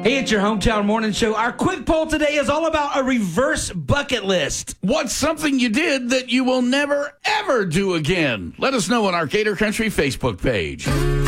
Hey, it's your hometown morning show. Our quick poll today is all about a reverse bucket list. What's something you did that you will never, ever do again? Let us know on our Gator Country Facebook page.